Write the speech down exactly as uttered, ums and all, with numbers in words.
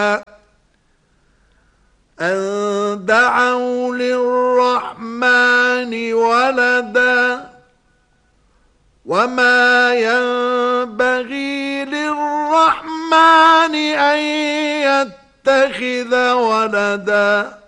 أن دعوا للرحمن ولدا وما ينبغي للرحمن أن يتخذ ولدا.